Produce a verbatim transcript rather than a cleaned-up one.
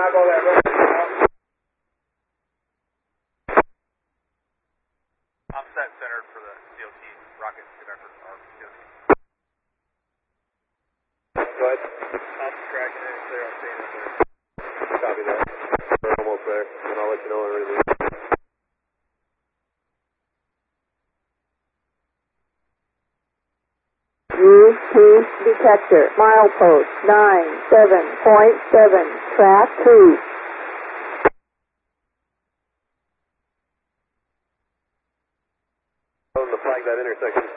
eyeball that road. I'm set centered for the C O T, rocket conductor, or C O T. Go ahead. I'm tracking it, clear, I'm staying up there. Copy that. We're almost there, and I'll let you know when we're ready. U two detector, milepost nine seven point seven, track two. Tell them to flag that intersection